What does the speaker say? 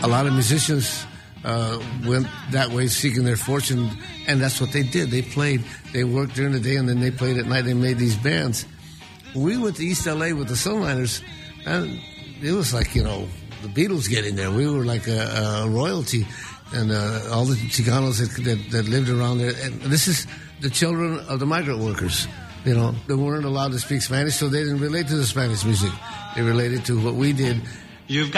a lot of musicians went that way, seeking their fortune, and that's what they did. They played, they worked during the day, and then they played at night. They made these bands. We went to East L.A. with the Sunliners, and it was like, the Beatles getting there. We were like a royalty, and all the Chicanos that lived around there. And this is the children of the migrant workers. They weren't allowed to speak Spanish, so they didn't relate to the Spanish music. They related to what we did. You've